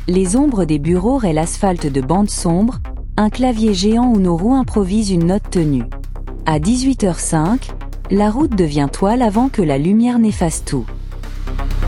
les ombres des bureaux raient l'asphalte de bandes sombres, un clavier géant où nos roues improvisent une note tenue. À 18h05, la route devient toile avant que la lumière n'efface tout.